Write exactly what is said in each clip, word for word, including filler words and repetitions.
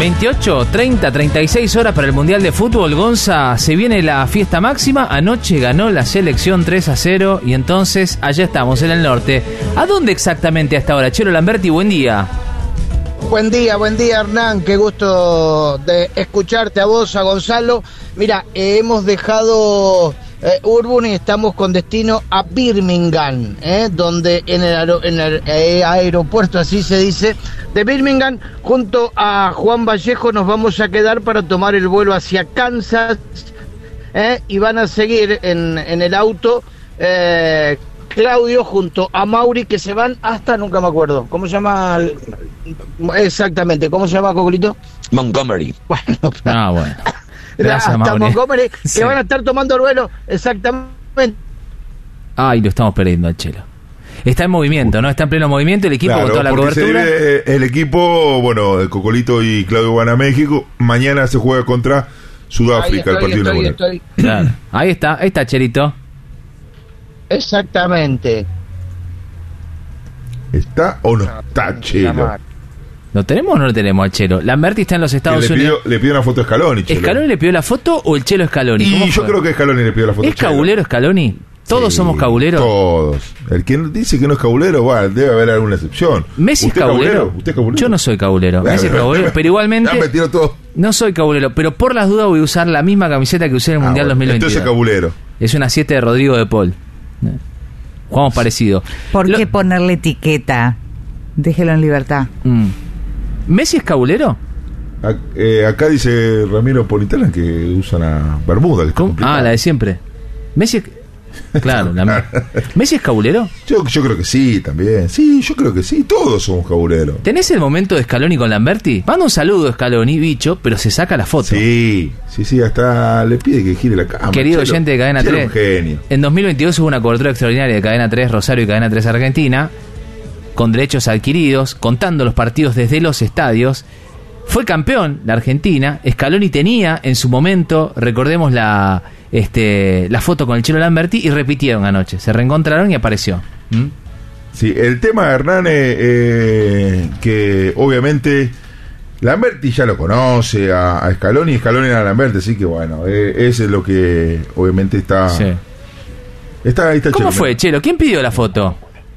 veintiocho, treinta, treinta y seis horas para el Mundial de Fútbol. Gonza, se viene la fiesta máxima. Anoche ganó la selección tres a cero y entonces allá estamos en el norte. ¿A dónde exactamente a esta hora? Chelo Lamberti, buen día. Buen día, buen día Hernán, qué gusto de escucharte a vos, a Gonzalo. Mira, eh, hemos dejado eh, Urbun y estamos con destino a Birmingham, eh, donde en el, aer- en el eh, aeropuerto, así se dice, de Birmingham, junto a Juan Vallejo nos vamos a quedar para tomar el vuelo hacia Kansas, eh, y van a seguir en, en el auto eh, Claudio junto a Mauri, que se van hasta, nunca me acuerdo, ¿cómo se llama? el- Exactamente, ¿cómo se llama, Cocolito? Montgomery. Bueno, Ah, bueno. Gracias, hasta Mauri. Montgomery, que Sí. van a estar tomando el vuelo, exactamente. Ay, lo estamos perdiendo al Chelo. Está en movimiento, ¿no? Está en pleno movimiento el equipo Claro, con toda la porque se cobertura. viene, eh, el equipo, bueno, el Cocolito y Claudio van a México. Mañana se juega contra Sudáfrica, Ahí el partido estoy, inaugural. estoy, Claro. Ahí está, ahí está Chelito. exactamente. ¿Está o no está, Chelo? ¿Lo tenemos o no lo tenemos al Chelo? Lamberti está en los Que Estados le, pidió, Unidos. le pidió una foto a Scaloni, Chelo. ¿Scaloni le pidió la foto o el Chelo Scaloni? Y ¿Cómo yo fue? creo que Scaloni le pidió la foto ¿Es a Chelo. cabulero Scaloni? ¿Todos Sí, somos cabuleros? Todos. El que dice que no es cabulero, bueno, debe haber alguna excepción. ¿Messi es ¿Usted cabulero? ¿Usted es cabulero? Yo no soy cabulero. Bueno, Messi es cabulero, pero igualmente Ya me tiró todo. no soy cabulero. Pero por las dudas voy a usar la misma camiseta que usé en el Ah, Mundial bueno, dos mil veintidós. entonces cabulero. Es una siete de Rodrigo de Paul. Jugamos parecido. ¿Por Lo- qué ponerle etiqueta? Déjelo en libertad. Mm. ¿Messi es cabulero? A- eh, acá dice Ramiro Politana que usan a Bermuda. Que está ¿Cómo? complicado. Ah, la de siempre. Messi es... Claro, la... ¿Messi es cabulero? Yo, yo creo que sí, también. Sí, yo creo que sí. Todos somos cabuleros. ¿Tenés el momento de Scaloni con Lamberti? Manda un saludo Scaloni, bicho, pero se saca la foto. Sí, sí, sí. Hasta le pide que gire la cámara. Querido Chelo. oyente de Cadena Chelo tres. es un genio. En dos mil veintidós hubo una cobertura extraordinaria de Cadena tres Rosario y Cadena tres Argentina, con derechos adquiridos, contando los partidos desde los estadios. Fue campeón la Argentina. Scaloni tenía en su momento, recordemos la este la foto con el Chelo Lamberti, y repitieron anoche. Se reencontraron y apareció. ¿Mm? Sí, el tema de Hernán, eh, eh, que obviamente Lamberti ya lo conoce a, a Scaloni, y Scaloni a Lamberti, así que bueno, eh, ese es lo que obviamente está. Sí. Está, ahí está ¿Cómo Chelo. fue, Chelo? ¿Quién pidió la foto?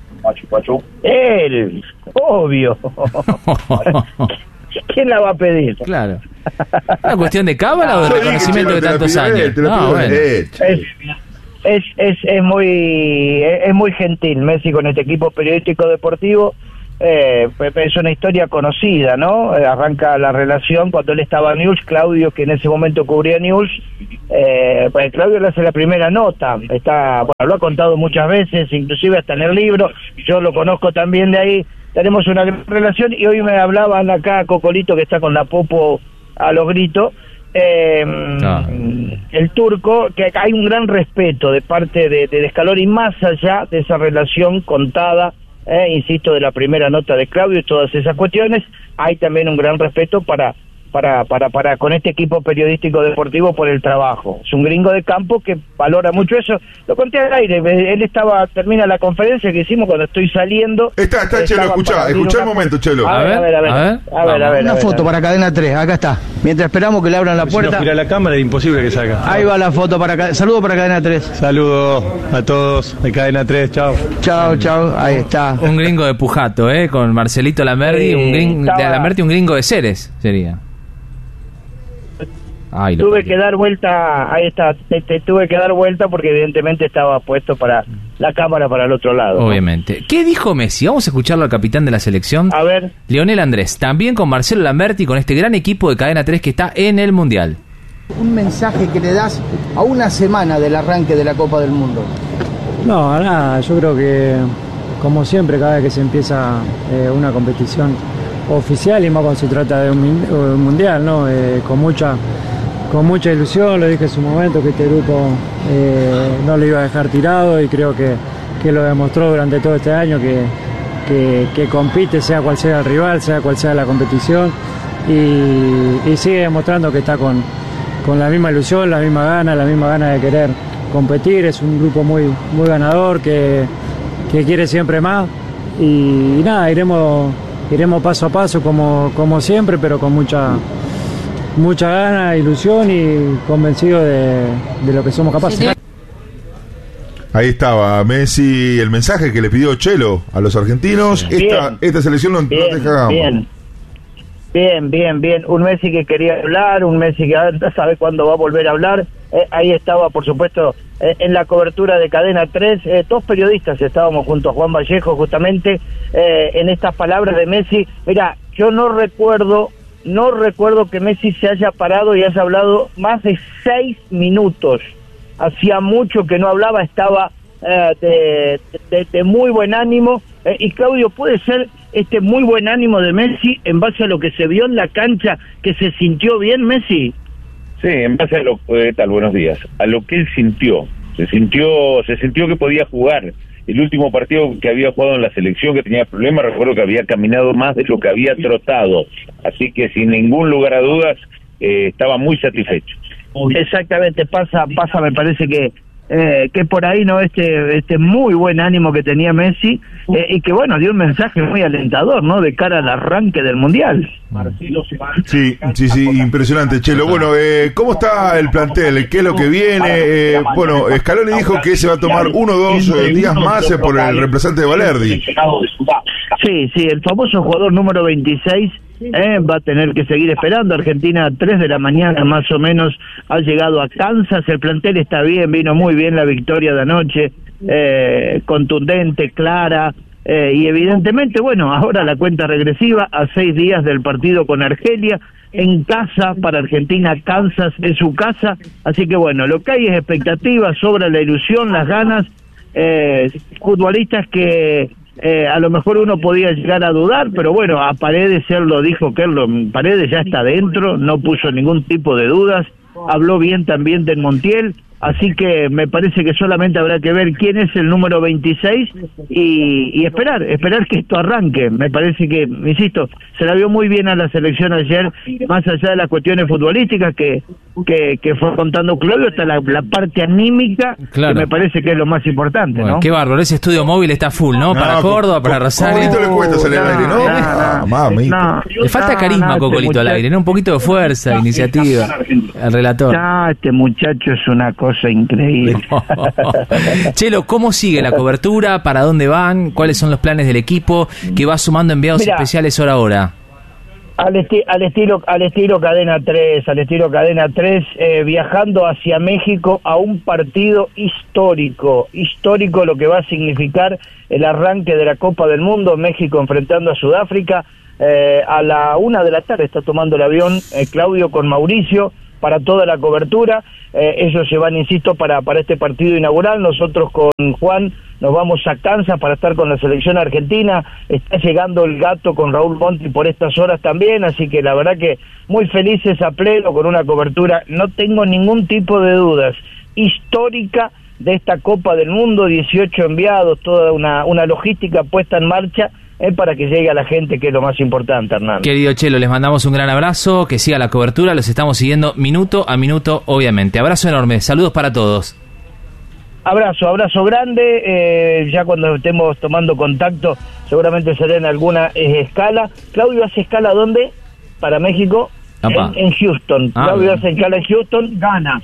Él, obvio. ¿Quién la va a pedir? Claro. ¿Una cuestión de cábala o de Yo dije, reconocimiento Chelo, de te la tantos pidió años? él, te la No, pidió bueno. él, Chelo. Es, es, es, es muy es muy gentil Messi con este equipo periodístico deportivo. Eh, es una historia conocida, ¿no? Eh, arranca la relación cuando él estaba en News, Claudio, que en ese momento cubría News. Eh, pues Claudio le hace la primera nota. Está, bueno, lo ha contado muchas veces, inclusive hasta en el libro. Yo lo conozco también de ahí. Tenemos una gran relación y hoy me hablaban acá Cocolito, que está con la popo a los gritos. Eh, Ah. El turco, que hay un gran respeto de parte de, de Scaloni, más allá de esa relación contada, eh, insisto, de la primera nota de Claudio y todas esas cuestiones. Hay también un gran respeto para para para para con este equipo periodístico deportivo por el trabajo. Es un gringo de campo que valora mucho eso. Lo conté al aire, él estaba, termina la conferencia que hicimos cuando estoy saliendo. Está, está, Chelo, Estaba escuchá, para abrir escuchá una- el momento, Chelo. A ver, a ver, a ver, a ver, a ver, a ver, a Una ver, foto a ver. para Cadena tres, acá está. Mientras esperamos que le abran la Si no puerta. gira la cámara es imposible que salga. Ahí va la foto para Cadena. Saludo para Cadena tres. Saludos a todos de Cadena tres, chao. Chao, chao. Ahí está. Un gringo de Pujato, ¿eh? Con Marcelito Lamberti, Sí, un gringo estaba- de Lamberti, un gringo de Ceres, sería. Ay, lo Tuve perdí. que dar vuelta, ahí está, te, te tuve que dar vuelta porque evidentemente estaba puesto para la cámara para el otro lado, ¿no? Obviamente. ¿Qué dijo Messi? Vamos a escucharlo al capitán de la selección, A ver, Lionel Andrés. También con Marcelo Lamberti, con este gran equipo de Cadena tres que está en el Mundial. Un mensaje que le das a una semana del arranque de la Copa del Mundo. No, nada, yo creo que como siempre cada vez que se empieza eh, una competición oficial y más cuando se trata de un, min- un mundial, ¿no? Eh, con mucha con mucha ilusión, lo dije en su momento que este grupo eh, no lo iba a dejar tirado y creo que, que lo demostró durante todo este año que, que, que compite sea cual sea el rival, sea cual sea la competición y, y sigue demostrando que está con, con la misma ilusión, la misma gana, la misma gana de querer competir. Es un grupo muy, muy ganador que, que quiere siempre más y, y nada, iremos iremos paso a paso como, como siempre, pero con mucha, mucha gana, ilusión y convencido de, de lo que somos capaces. Ahí estaba Messi, el mensaje que le pidió Chelo a los argentinos. Esta, Bien. esta selección no, Bien, no deja gamba. bien. Bien, bien, bien. Un Messi que quería hablar, un Messi que no sabe cuándo va a volver a hablar. Eh, ahí estaba, por supuesto, eh, en la cobertura de Cadena tres, eh, dos periodistas estábamos junto a Juan Vallejo, justamente, eh, en estas palabras de Messi. Mira, yo no recuerdo, no recuerdo que Messi se haya parado y haya hablado más de seis minutos. Hacía mucho que no hablaba, estaba eh, de, de, de muy buen ánimo. Eh, y Claudio, ¿puede ser este muy buen ánimo de Messi en base a lo que se vio en la cancha, que se sintió bien Messi? Sí, en base a lo eh, tal, buenos días, a lo que él sintió, se sintió, se sintió que podía jugar. El último partido que había jugado en la selección, que tenía problemas, recuerdo que había caminado más de lo que había trotado, así que sin ningún lugar a dudas eh, estaba muy satisfecho. Exactamente, pasa, pasa, me parece que eh, que por ahí no este este muy buen ánimo que tenía Messi eh, y que bueno, dio un mensaje muy alentador, ¿no? De cara al arranque del Mundial. Sí, sí, sí, impresionante, Chelo. Bueno, eh, ¿cómo está el plantel? ¿Qué es lo que viene? Eh, bueno, Scaloni dijo que se va a tomar uno o dos eh, días más eh, por el reemplazante de Valerdi. Sí, sí, el famoso jugador número veintiséis eh, va a tener que seguir esperando. Argentina a tres de la mañana más o menos ha llegado a Kansas. El plantel está bien, vino muy bien la victoria de anoche, eh, contundente, clara. Eh, y evidentemente, bueno, ahora la cuenta regresiva a seis días del partido con Argelia, en casa para Argentina. Kansas es su casa, así que bueno, lo que hay es expectativa, sobra la ilusión, las ganas, eh, futbolistas que eh, a lo mejor uno podía llegar a dudar, pero bueno, a Paredes él lo dijo, que él lo, Paredes ya está dentro, no puso ningún tipo de dudas, habló bien también del Montiel. Así que me parece que solamente habrá que ver quién es el número veintiséis y, y esperar, esperar que esto arranque. Me parece que, insisto, se la vio muy bien a la selección ayer, más allá de las cuestiones futbolísticas que que, que fue contando Claudio, está la, la parte anímica, claro, que me parece que es lo más importante, bueno, ¿no? Qué bárbaro, ese estudio móvil está full, ¿no? No, Para Córdoba, para Rosario. Cocolito le cuesta salir al aire, ¿no? no, Ah, no, mamita. no. Le falta No, carisma no, a Cocolito este al aire, ¿no? Un poquito de fuerza, iniciativa al relator. Ya, este muchacho es una cosa increíble. Chelo, ¿cómo sigue la cobertura? ¿Para dónde van? ¿Cuáles son los planes del equipo que va sumando enviados Mirá, especiales hora a hora? Al, esti al estilo al estilo Cadena tres, al estilo Cadena tres, eh, viajando hacia México a un partido histórico, histórico lo que va a significar el arranque de la Copa del Mundo, México enfrentando a Sudáfrica, eh, a la una de la tarde está tomando el avión eh, Claudio con Mauricio para toda la cobertura. Eh, ellos se van, insisto, para, para este partido inaugural. Nosotros con Juan nos vamos a Kansas para estar con la selección argentina. Está llegando el Gato con Raúl Monti por estas horas también, así que la verdad que muy felices a pleno con una cobertura, no tengo ningún tipo de dudas, histórica de esta Copa del Mundo, dieciocho enviados, toda una, una logística puesta en marcha eh, para que llegue a la gente, que es lo más importante, Hernán. Querido Chelo, les mandamos un gran abrazo, que siga la cobertura, los estamos siguiendo minuto a minuto, obviamente. Abrazo enorme, saludos para todos. Abrazo, abrazo grande, eh, ya cuando estemos tomando contacto seguramente será en alguna eh, escala. Claudio hace escala ¿dónde? Para México. En, en Houston. Ah, Claudio bien. hace escala en Houston, gana.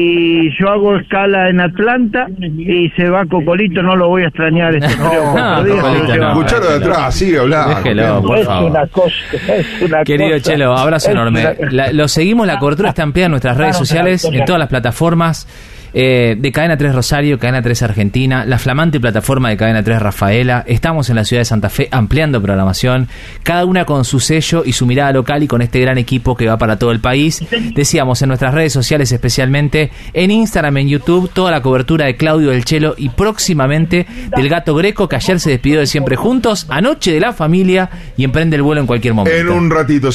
Y yo hago escala en Atlanta y se va Cocolito, no lo voy a extrañar. Este No, creo, no, otro día, Cocolito, pero- no. Escuchalo de atrás, sigue hablando. Déjelo, por es favor. una cosa, es una Querido cosa. Chelo, abrazo Es enorme. una- La- lo seguimos, la cobertura está ampliada en nuestras redes sociales, en todas las plataformas eh, de Cadena tres Rosario, Cadena tres Argentina, la flamante plataforma de Cadena tres Rafaela. Estamos en la ciudad de Santa Fe ampliando programación, cada una con su sello y su mirada local y con este gran equipo que va para todo el país. Decíamos en nuestras redes sociales, especialmente en Instagram, en YouTube, toda la cobertura de Claudio del Chelo y próximamente del Gato Greco, que ayer se despidió de Siempre Juntos, anoche de la familia y emprende el vuelo en cualquier momento. En un ratito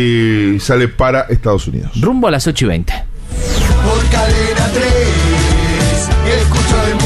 sí sale para Estados Unidos. Rumbo a las ocho y veinte. Por Cadena tres, escucho el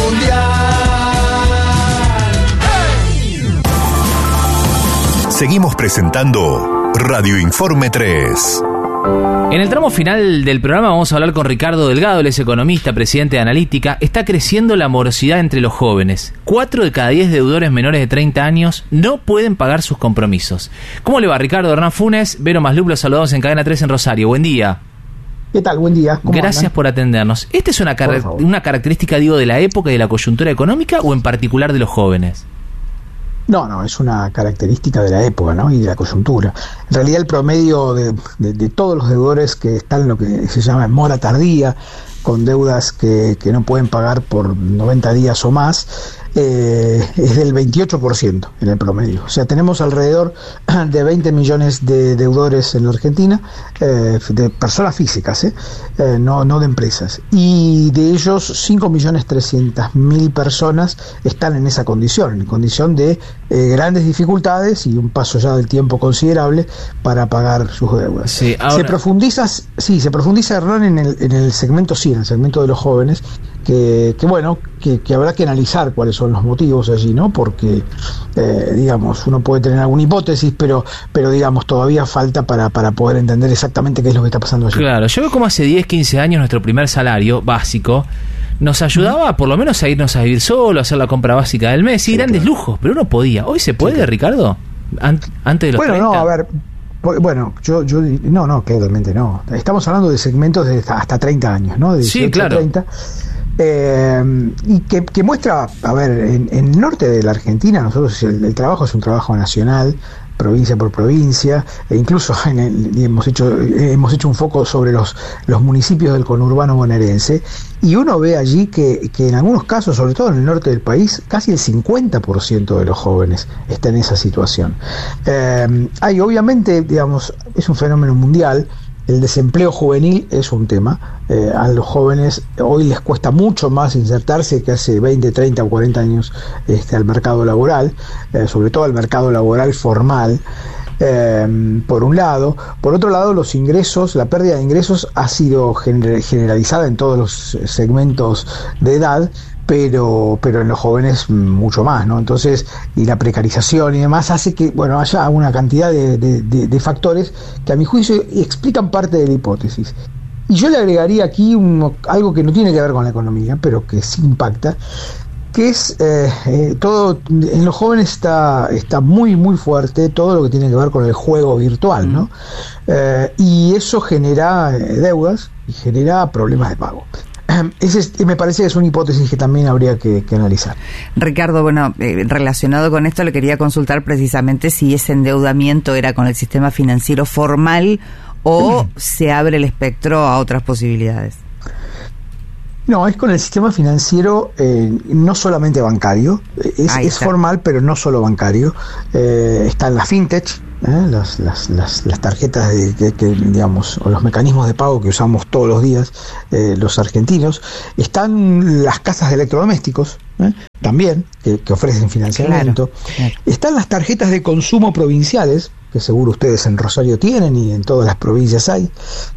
Mundial. Seguimos presentando Radio Informe tres. En el tramo final del programa vamos a hablar con Ricardo Delgado, él es economista, presidente de Analítica. Está creciendo la morosidad entre los jóvenes. Cuatro de cada diez deudores menores de treinta años no pueden pagar sus compromisos. ¿Cómo le va, Ricardo? Hernán Funes, Vero Maslup, los saludamos en Cadena tres en Rosario. Buen día. ¿Qué tal? Buen día. ¿Cómo Gracias andan? por atendernos. ¿Esta es una, car- una característica, digo, de la época y de la coyuntura económica o en particular de los jóvenes? No, no, es una característica de la época, ¿no? Y de la coyuntura. En realidad el promedio de, de, de todos los deudores que están en lo que se llama en mora tardía, con deudas que, que no pueden pagar por noventa días o más, eh, es del veintiocho por ciento en el promedio. O sea, tenemos alrededor de veinte millones de deudores en la Argentina, eh, de personas físicas, ¿eh? Eh, no, no de empresas. Y de ellos cinco millones trescientas mil personas están en esa condición, en condición de eh, grandes dificultades y un paso ya del tiempo considerable para pagar sus deudas. Sí, ahora... Se profundiza, sí, se profundiza, Hernán, en el, en el segmento sí, en el segmento de los jóvenes, que, que bueno, que, que habrá que analizar cuáles son los motivos allí, ¿no? Porque, eh, digamos, uno puede tener alguna hipótesis, pero, pero digamos, todavía falta para, para poder entender exactamente qué es lo que está pasando allí. Claro, yo veo como hace diez, quince años nuestro primer salario básico nos ayudaba por lo menos a irnos a vivir solo, a hacer la compra básica del mes y sí, grandes claro. lujos, pero uno podía. ¿Hoy se puede, sí, claro. Ricardo? An- antes de los bueno, treinta. No, a ver, bueno, yo, yo, no, no, claramente no. Estamos hablando de segmentos de hasta treinta años, ¿no? De sí, claro. A treinta. Eh, y que, que muestra, a ver, en, en el norte de la Argentina, nosotros el, el trabajo es un trabajo nacional, provincia por provincia, e incluso en el, hemos hecho hemos hecho un foco sobre los, los municipios del conurbano bonaerense, y uno ve allí que, que en algunos casos, sobre todo en el norte del país, casi el cincuenta por ciento de los jóvenes está en esa situación. Eh, hay obviamente, digamos, es un fenómeno mundial. El desempleo juvenil es un tema. Eh, a los jóvenes hoy les cuesta mucho más insertarse que hace veinte, treinta o cuarenta años este, al mercado laboral, eh, sobre todo al mercado laboral formal, eh, por un lado. Por otro lado, los ingresos, la pérdida de ingresos ha sido gener- generalizada en todos los segmentos de edad, pero pero en los jóvenes mucho más, ¿no? Entonces, y la precarización y demás hace que, bueno, haya una cantidad de, de, de, de factores que a mi juicio explican parte de la hipótesis. Y yo le agregaría aquí un, algo que no tiene que ver con la economía, pero que sí impacta, que es eh, eh, todo, en los jóvenes está, está muy muy fuerte todo lo que tiene que ver con el juego virtual, ¿no? Eh, y eso genera eh, deudas y genera problemas de pago. Ese me parece que es una hipótesis que también habría que, que analizar. Ricardo, bueno, eh, relacionado con esto le quería consultar precisamente si ese endeudamiento era con el sistema financiero formal o mm. se abre el espectro a otras posibilidades. No, es con el sistema financiero, eh, no solamente bancario, es, es formal, pero no solo bancario. Eh, están las fintech, ¿eh? las, las, las, las tarjetas de, que, que, digamos, o los mecanismos de pago que usamos todos los días eh, los argentinos. Están las casas de electrodomésticos, ¿eh? también, que, que ofrecen financiamiento. Claro, claro. Están las tarjetas de consumo provinciales, que seguro ustedes en Rosario tienen y en todas las provincias hay.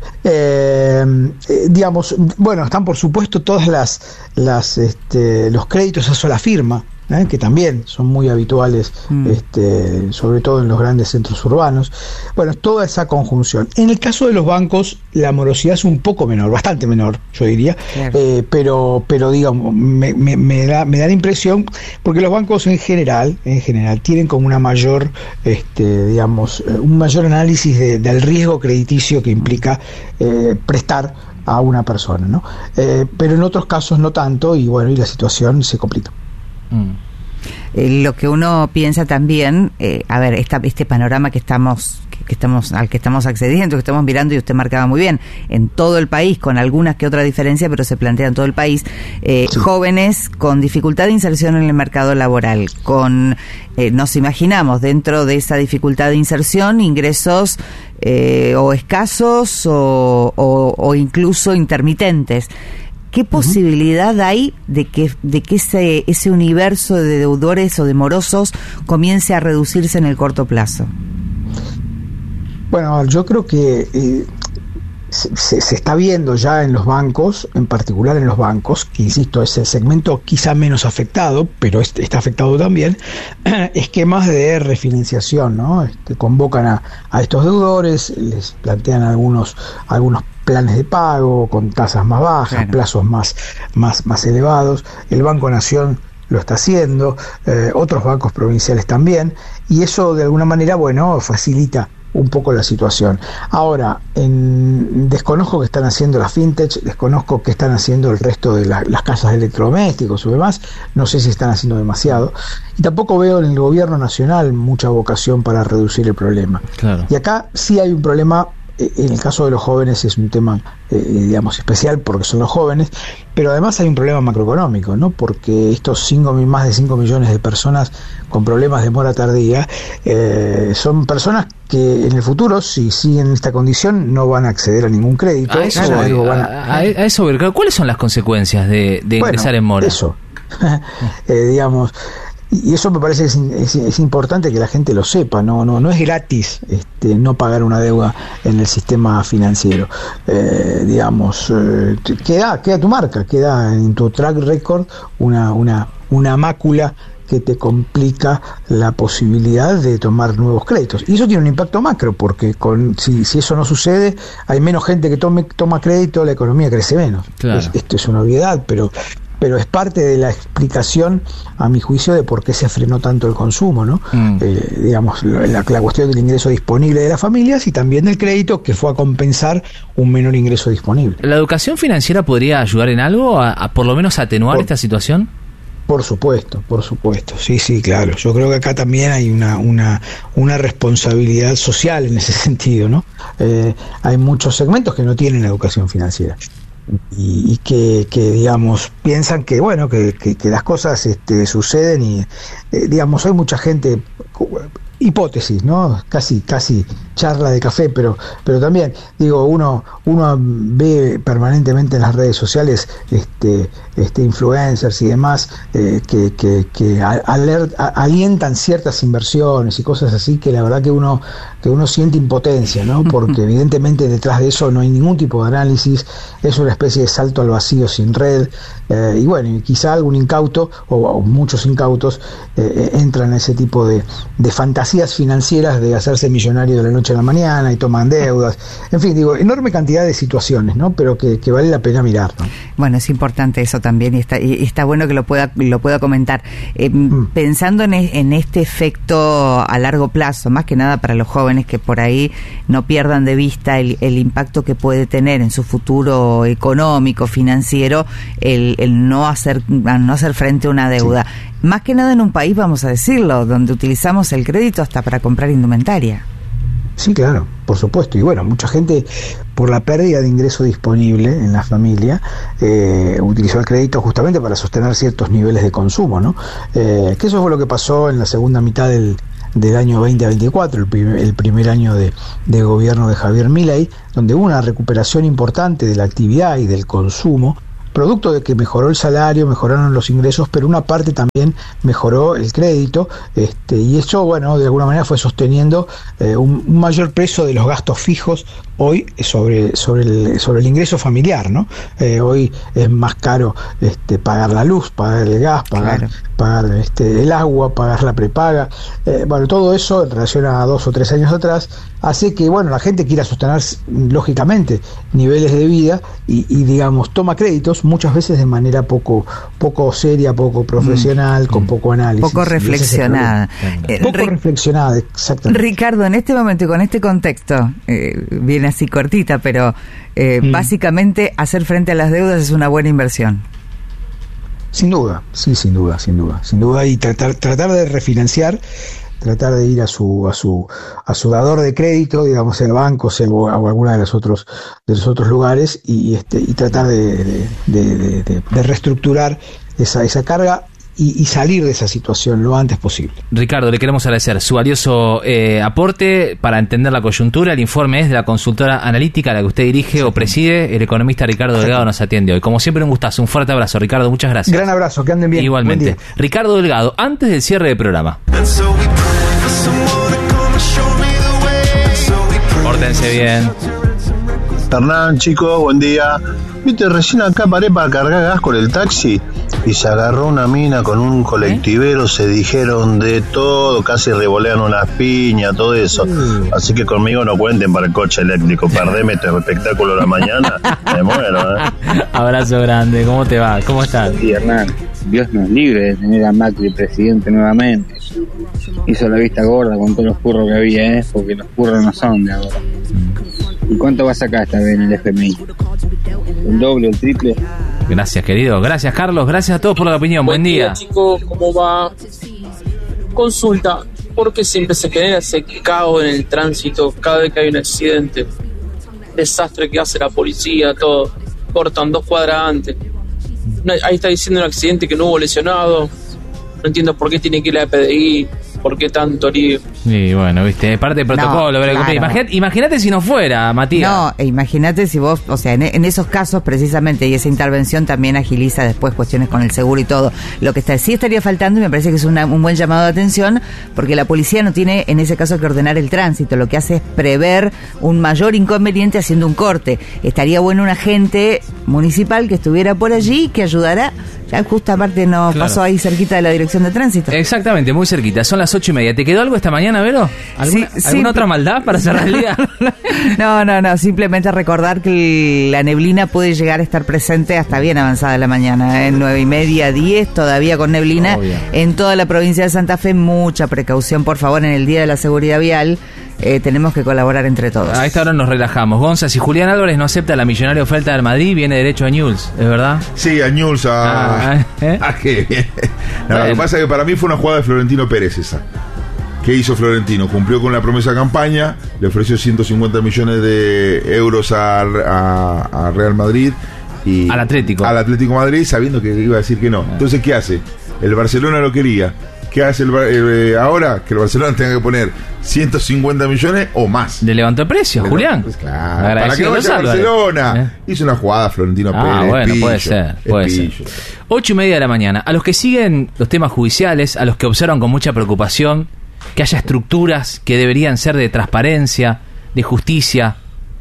Eh, eh, digamos, bueno, están por supuesto todas las, las este, los créditos a sola firma, ¿eh? que también son muy habituales, mm. este, sobre todo en los grandes centros urbanos. Bueno, toda esa conjunción. En el caso de los bancos, la morosidad es un poco menor, bastante menor, yo diría, claro. eh, pero, pero digamos, me, me, me, da, me da la impresión, porque los bancos en general, en general, tienen como una mayor, este, digamos, un mayor análisis de, del riesgo crediticio que implica eh, prestar a una persona, ¿no? Eh, pero en otros casos no tanto, y bueno, y la situación se complica. Mm. Eh, lo que uno piensa también, eh, a ver, esta, este panorama que estamos, que, que estamos, al que estamos accediendo, que estamos mirando, y usted marcaba muy bien, en todo el país, con algunas que otra diferencia, pero se plantea en todo el país, eh, sí. jóvenes con dificultad de inserción en el mercado laboral, con, eh, nos imaginamos, dentro de esa dificultad de inserción, ingresos eh, o escasos o, o, o incluso intermitentes. ¿Qué posibilidad uh-huh. hay de que de que ese ese universo de deudores o de morosos comience a reducirse en el corto plazo? Bueno, yo creo que eh, se, se, se está viendo ya en los bancos, en particular en los bancos, que insisto, es el segmento quizá menos afectado, pero este, está afectado también, esquemas de refinanciación, ¿no? Este, convocan a, a estos deudores, les plantean algunos, algunos planes de pago con tasas más bajas, claro. plazos más, más, más elevados. El Banco Nación lo está haciendo, eh, otros bancos provinciales también, y eso de alguna manera, bueno, facilita un poco la situación. Ahora, en, desconozco qué están haciendo las fintech, desconozco qué están haciendo el resto de la, las casas de electrodomésticos o demás, no sé si están haciendo demasiado, y tampoco veo en el gobierno nacional mucha vocación para reducir el problema. Claro. Y acá sí hay un problema. En el caso de los jóvenes es un tema, eh, digamos, especial porque son los jóvenes, pero además hay un problema macroeconómico, ¿no? Porque estos cinco, más de cinco millones de personas con problemas de mora tardía eh, son personas que en el futuro, si siguen en esta condición, no van a acceder a ningún crédito. A eso, o a, van a, a, a eso, ¿cuáles son las consecuencias de, de bueno, ingresar en mora? Eso, eh, digamos... Y eso me parece que es, es, es importante que la gente lo sepa, no no no es gratis este, no pagar una deuda en el sistema financiero. Eh, digamos, eh, queda, queda tu marca, queda en tu track record una, una, una mácula que te complica la posibilidad de tomar nuevos créditos. Y eso tiene un impacto macro, porque con, si, si eso no sucede, hay menos gente que tome, toma crédito, la economía crece menos. Claro. Es, esto es una obviedad, pero... pero es parte de la explicación, a mi juicio, de por qué se frenó tanto el consumo, ¿no? Mm. Eh, digamos, la, la cuestión del ingreso disponible de las familias y también del crédito, que fue a compensar un menor ingreso disponible. ¿La educación financiera podría ayudar en algo, a, a por lo menos atenuar por, esta situación? Por supuesto, por supuesto, sí, sí, claro. Yo creo que acá también hay una una, una responsabilidad social en ese sentido, ¿no? Eh, hay muchos segmentos que no tienen educación financiera. Y, y que, que digamos piensan que bueno que, que, que las cosas este, suceden y eh, digamos hay mucha gente, hipótesis, ¿no? Casi casi charla de café, pero pero también digo uno uno ve permanentemente en las redes sociales este este influencers y demás eh, que que, que alert, a, alientan ciertas inversiones y cosas así que la verdad que uno que uno siente impotencia, ¿no? Porque evidentemente detrás de eso no hay ningún tipo de análisis, es una especie de salto al vacío sin red, eh, y bueno, y quizá algún incauto o, o muchos incautos eh, entran en ese tipo de, de fantasías financieras de hacerse millonario de la noche a la mañana y toman deudas, en fin, digo, enorme cantidad de situaciones, ¿no? Pero que, que vale la pena mirar, ¿no? Bueno, es importante eso también y está, y está bueno que lo pueda lo pueda comentar. Eh, mm. Pensando en, en este efecto a largo plazo, más que nada para los jóvenes, que por ahí no pierdan de vista el, el impacto que puede tener en su futuro económico, financiero, el, el no hacer no hacer frente a una deuda. Sí. Más que nada en un país, vamos a decirlo, donde utilizamos el crédito hasta para comprar indumentaria. Sí, claro, por supuesto. Y bueno, mucha gente, por la pérdida de ingreso disponible en la familia, eh, utilizó el crédito justamente para sostener ciertos niveles de consumo, ¿no? Eh, que eso fue lo que pasó en la segunda mitad del del año veinte veinticuatro, el primer, el primer año de, de gobierno de Javier Milei, donde hubo una recuperación importante de la actividad y del consumo, producto de que mejoró el salario, mejoraron los ingresos, pero una parte también mejoró el crédito, este, y eso, bueno, de alguna manera fue sosteniendo eh, un, un mayor peso de los gastos fijos hoy sobre sobre el sobre el ingreso familiar, ¿no? Eh, hoy es más caro este, pagar la luz, pagar el gas, pagar claro. pagar este, el agua, pagar la prepaga, eh, bueno, todo eso en relación a dos o tres años atrás hace que, bueno, la gente quiera sostener lógicamente niveles de vida y, y digamos toma créditos muchas veces de manera poco poco seria, poco profesional, mm. con poco análisis, poco reflexionada, eh, poco Ri- reflexionada, exactamente. Ricardo, en este momento y con este contexto, eh, viene así cortita, pero eh, mm. básicamente hacer frente a las deudas es una buena inversión. Sin duda, sí, sin duda, sin duda, sin duda, y tratar tratar de refinanciar, tratar de ir a su a su a su dador de crédito, digamos el banco, sea, o, o alguna de los otros de los otros lugares y este y tratar de de, de, de, de, de reestructurar esa esa carga y, y salir de esa situación lo antes posible. Ricardo, le queremos agradecer su valioso eh, aporte para entender la coyuntura. El informe es de la consultora analítica a la que usted dirige sí. o preside. El economista Ricardo Delgado nos atiende hoy. Como siempre, un gustazo. Un fuerte abrazo, Ricardo. Muchas gracias. Gran abrazo, que anden bien. Igualmente. Ricardo Delgado, antes del cierre del programa. Pórtense bien. Hernán, chicos, buen día. Viste, recién acá paré para cargar gas con el taxi y se agarró una mina con un colectivero, se dijeron de todo, casi revolean unas piñas, todo eso. Así que conmigo no cuenten para el coche eléctrico, perdeme este espectáculo la mañana, me muero, ¿eh? Abrazo grande, ¿cómo te va? ¿Cómo estás? Sí, Hernán, Dios nos libre de tener a Macri presidente nuevamente. Hizo la vista gorda con todos los curros que había, ¿eh? Porque los curros no son de ahora. ¿Y cuánto va a sacar esta vez en el F M I? ¿El doble, el triple? Gracias, querido. Gracias, Carlos. Gracias a todos por la opinión. Buen, Buen día. día, chicos. ¿Cómo va? Consulta. ¿Por qué siempre se genera ese caos en el tránsito cada vez que hay un accidente? Desastre que hace la policía, todo. Cortan dos cuadras antes. No, ahí está diciendo un accidente que no hubo lesionado. No entiendo por qué tiene que ir la P D I. ¿Por qué tanto lío? Sí, bueno, viste, parte del protocolo. No, claro. Imagínate, imagínate si no fuera, Matías. No, e imagínate si vos, o sea, en, en esos casos precisamente, y esa intervención también agiliza después cuestiones con el seguro y todo. Lo que está, sí estaría faltando, y me parece que es una, un buen llamado de atención, porque la policía no tiene en ese caso que ordenar el tránsito, lo que hace es prever un mayor inconveniente haciendo un corte. Estaría bueno un agente municipal que estuviera por allí, que ayudara. Ya justo aparte no claro. pasó ahí cerquita de la dirección de tránsito. Exactamente, muy cerquita. Son las ocho y media. ¿Te quedó algo esta mañana, Vero? ¿Alguna, sí, ¿alguna sí, otra maldad para cerrar el día? No, no, no. Simplemente recordar que la neblina puede llegar a estar presente hasta bien avanzada la mañana. En nueve y media, diez, todavía con neblina. Obvio. En toda la provincia de Santa Fe, mucha precaución, por favor, en el Día de la Seguridad Vial. Eh, tenemos que colaborar entre todos. A esta hora nos relajamos. Gonza, si Julián Álvarez no acepta la millonaria oferta del Madrid, viene derecho a Newell's, ¿es verdad? Sí, a Newell's. A... Ah, ¿eh? ¿A qué? No, bueno. Lo que pasa es que para mí fue una jugada de Florentino Pérez esa. ¿Qué hizo Florentino? Cumplió con la promesa de campaña, le ofreció ciento cincuenta millones de euros a, a, a Real Madrid y al Atlético. Al Atlético Madrid, sabiendo que iba a decir que no. Entonces, ¿qué hace? El Barcelona lo quería. ¿Qué hace el, eh, ahora? Que el Barcelona tenga que poner ciento cincuenta millones o más. Le levantó el precio, le Julián. Pues claro, para que no vaya a Barcelona. ¿Eh? Hizo una jugada Florentino ah, Pérez. Bueno, pillo, puede ser. Puede ser. Ocho y media de la mañana. A los que siguen los temas judiciales, a los que observan con mucha preocupación que haya estructuras que deberían ser de transparencia, de justicia,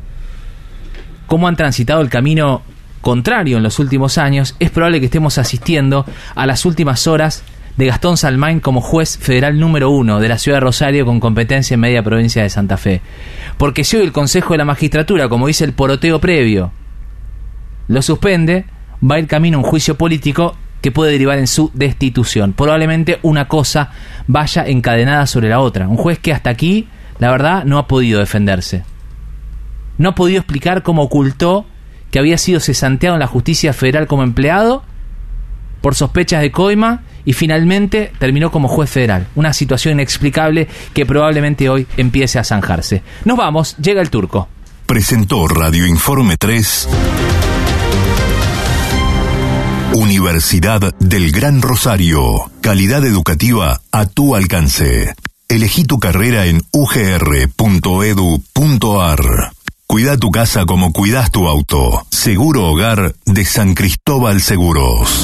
cómo han transitado el camino contrario en los últimos años, es probable que estemos asistiendo a las últimas horas de Gastón Salmain como juez federal número uno de la ciudad de Rosario con competencia en media provincia de Santa Fe. Porque si hoy el Consejo de la Magistratura, como dice el poroteo previo, lo suspende, va a ir camino a un juicio político que puede derivar en su destitución. Probablemente una cosa vaya encadenada sobre la otra. Un juez que hasta aquí, la verdad, no ha podido defenderse. No ha podido explicar cómo ocultó que había sido cesanteado en la justicia federal como empleado por sospechas de coima y finalmente terminó como juez federal. Una situación inexplicable que probablemente hoy empiece a zanjarse. Nos vamos, llega el Turco. Presentó Radio Informe tres Universidad del Gran Rosario. Calidad educativa a tu alcance. Elegí tu carrera en u g r punto e d u punto a r. Cuida tu casa como cuidas tu auto. Seguro Hogar de San Cristóbal Seguros.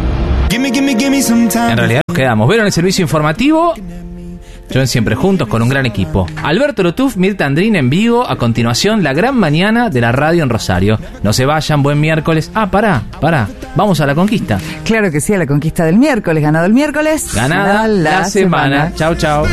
En realidad nos quedamos. ¿Vieron el servicio informativo? Yo en Siempre Juntos con un gran equipo. Alberto Lotuf, Mirta Andrín en vivo. A continuación, la gran mañana de la radio en Rosario. No se vayan, buen miércoles. Ah, pará, pará. Vamos a la conquista. Claro que sí, a la conquista del miércoles. Ganado el miércoles. Ganada la, la semana. semana. Chau, chau.